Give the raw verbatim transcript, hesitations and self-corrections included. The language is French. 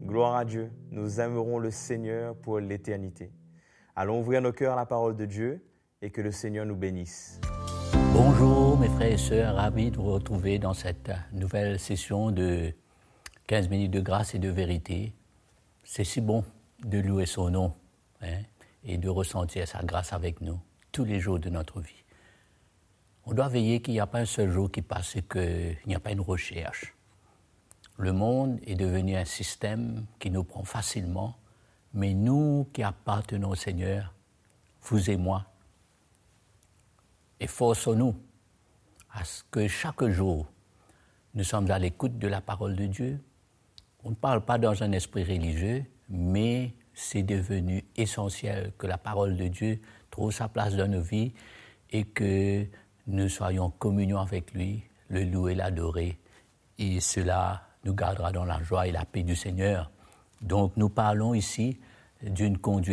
Gloire à Dieu, nous aimerons le Seigneur pour l'éternité. Allons ouvrir nos cœurs à la parole de Dieu et que le Seigneur nous bénisse. Bonjour mes frères et sœurs, ravi de vous retrouver dans cette nouvelle session de quinze minutes de grâce et de vérité. C'est si bon de louer son nom hein, et de ressentir sa grâce avec nous tous les jours de notre vie. On doit veiller qu'il n'y a pas un seul jour qui passe et qu'il n'y a pas une recherche. Le monde est devenu un système qui nous prend facilement, mais nous qui appartenons au Seigneur, vous et moi, efforçons-nous à ce que chaque jour, nous sommes à l'écoute de la parole de Dieu. On ne parle pas dans un esprit religieux, mais c'est devenu essentiel que la parole de Dieu trouve sa place dans nos vies et que nous soyons en communion avec lui, le louer, l'adorer. Et cela nous gardera dans la joie et la paix du Seigneur. Donc nous parlons ici d'une conduite